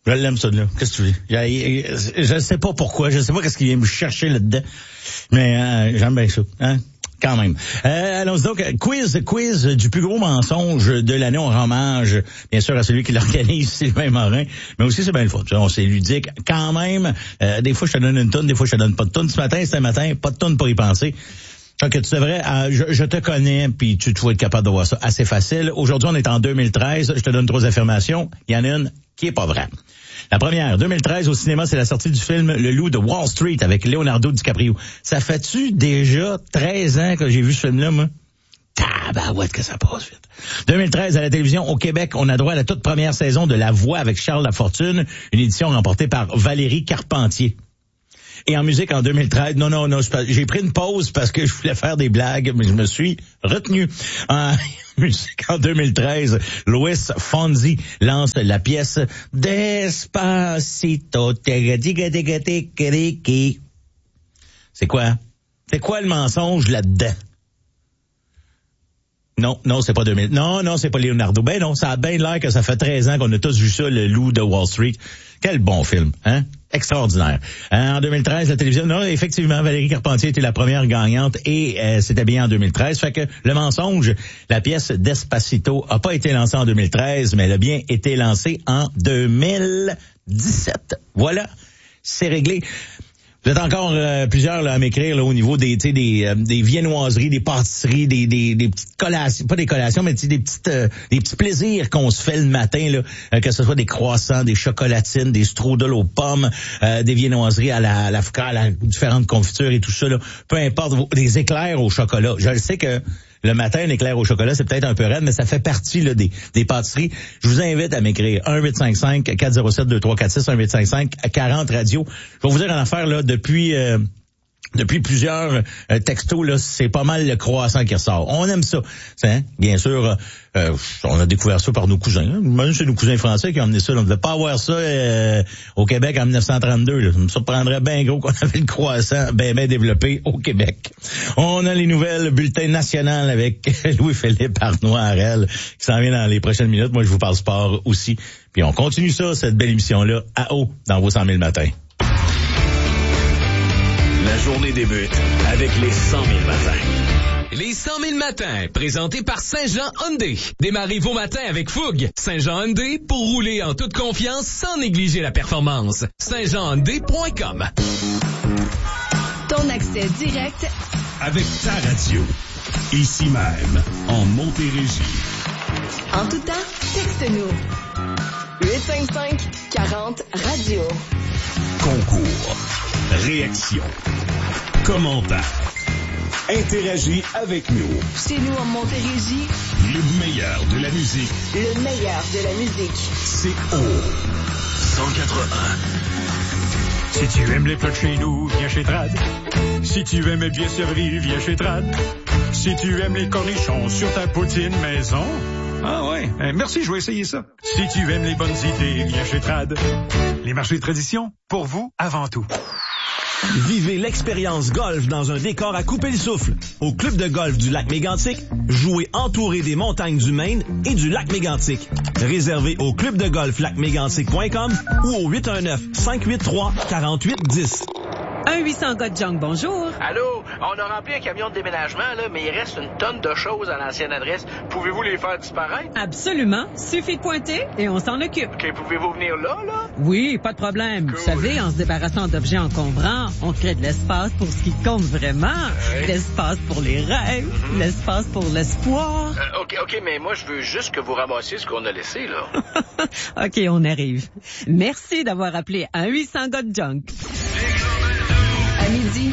Je l'aime, ça, là. Qu'est-ce que tu veux? Je sais pas pourquoi. Je sais pas qu'est-ce qu'il vient me chercher là-dedans. Mais j'aime bien ça. Hein? Quand même. Allons-y donc. Quiz du plus gros mensonge de l'année. On rend hommage, bien sûr, à celui qui l'organise, Sylvain Morin. Mais aussi, c'est bien le fun. C'est ludique. Quand même, des fois, je te donne une toune, des fois, je te donne pas de toune. Ce matin, c'était matin, pas de toune pour y penser. Donc, tu devrais, je te connais, puis tu vas être capable de voir ça assez facile. Aujourd'hui, on est en 2013. Je te donne 3 affirmations. Il y en a une qui est pas vraie. La première, 2013 au cinéma, c'est la sortie du film Le Loup de Wall Street avec Leonardo DiCaprio. Ça fait-tu déjà 13 ans que j'ai vu ce film-là, moi? Tabarouette que ça passe vite. 2013, à la télévision au Québec, on a droit à la toute première saison de La Voix avec Charles Lafortune, une édition remportée par Valérie Carpentier. Et en musique, en 2013, non, j'ai pris une pause parce que je voulais faire des blagues, mais je me suis retenu. En musique, en 2013, Luis Fonsi lance la pièce Despacito. C'est quoi? C'est quoi le mensonge là-dedans? Non, c'est pas 2000. Non, c'est pas Leonardo. Ben non, ça a bien l'air que ça fait 13 ans qu'on a tous vu ça, Le Loup de Wall Street. Quel bon film, hein? Extraordinaire. En 2013, la télévision, non, effectivement, Valérie Carpentier était la première gagnante et c'était bien en 2013. Fait que le mensonge, la pièce Despacito a pas été lancée en 2013, mais elle a bien été lancée en 2017. Voilà, c'est réglé. Vous êtes encore plusieurs là, à m'écrire là, au niveau des viennoiseries, des pâtisseries, des petites collations, pas des collations, mais des petits plaisirs qu'on se fait le matin, là, que ce soit des croissants, des chocolatines, des strudels aux pommes, des viennoiseries à la différentes confitures et tout ça, là. Peu importe, des éclairs au chocolat. Je le sais que le matin, un éclair au chocolat, c'est peut-être un peu raide, mais ça fait partie là, des pâtisseries. Je vous invite à m'écrire 1-855-407-2346, 1-855-40-radio. Je vais vous dire une affaire, là, depuis plusieurs textos, là, c'est pas mal le croissant qui ressort. On aime ça. Hein? Bien sûr, on a découvert ça par nos cousins. Hein? Même c'est nos cousins français qui ont amené ça. On ne devait pas avoir ça au Québec en 1932. Là. Ça me surprendrait bien gros qu'on avait le croissant bien développé au Québec. On a les nouvelles bulletins nationales avec Louis-Philippe Arnois-Arel qui s'en vient dans les prochaines minutes. Moi, je vous parle sport aussi. Puis on continue ça, cette belle émission-là, à haut, dans vos 100 000 matins. La journée débute avec les 100 000 matins. Les 100 000 matins, présentés par Saint-Jean Hyundai. Démarrez vos matins avec fougue. Saint-Jean Hyundai, pour rouler en toute confiance sans négliger la performance. saintjeanhyundai.com. Ton accès direct Avec ta radio. Ici même, en Montérégie. en tout temps, texte-nous. 855-40-radio. Concours, réaction, commentaire. Interagis avec nous. Chez nous en Montérégie, Le meilleur de la musique, le meilleur de la musique. c'est au 181. Si tu aimes les plats de chez nous, viens chez Trad. Si tu aimes bien servi, viens chez Trad. Si tu aimes les cornichons sur ta poutine maison. Ah ouais, merci, je vais essayer ça. Si tu aimes les bonnes idées, viens chez Trad. Les marchés de tradition, pour vous, avant tout. Vivez l'expérience golf dans un décor à couper le souffle. Au club de golf du lac Mégantic, jouez entouré des montagnes du Maine et du lac Mégantic. Réservez au clubdegolflacmégantic.com ou au 819-583-4810. 1-800 gars de junk, bonjour. Allô, on a rempli un camion de déménagement, là, mais il reste une tonne de choses à l'ancienne adresse. Pouvez-vous les faire disparaître? Absolument. Suffit de pointer et on s'en occupe. OK, pouvez-vous venir là? Oui, pas de problème. Cool. Vous savez, en se débarrassant d'objets encombrants, on crée de l'espace pour ce qui compte vraiment. Ouais. L'espace pour les rêves, l'espace pour l'espoir. OK, mais moi, je veux juste que vous ramassiez ce qu'on a laissé, là. OK, on arrive. Merci d'avoir appelé 1-800 gars de junk. À midi,